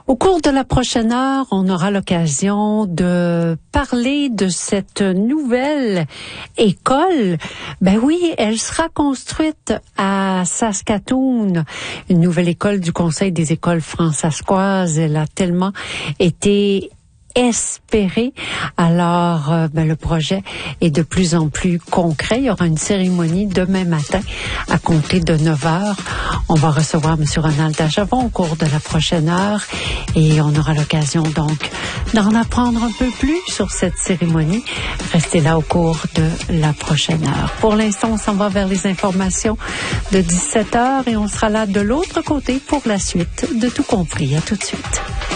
Au cours de la prochaine heure, on aura l'occasion de parler de cette nouvelle école. Ben oui, elle sera construite à Saskatoon, une nouvelle école du Conseil des écoles fransaskoises. Elle a tellement été espéré. Alors, le projet est de plus en plus concret. Il y aura une cérémonie demain matin à compter de 9h. On va recevoir M. Ronald Dageron au cours de la prochaine heure et on aura l'occasion donc d'en apprendre un peu plus sur cette cérémonie. Restez là au cours de la prochaine heure. Pour l'instant, on s'en va vers les informations de 17h et on sera là de l'autre côté pour la suite de Tout compris. À tout de suite.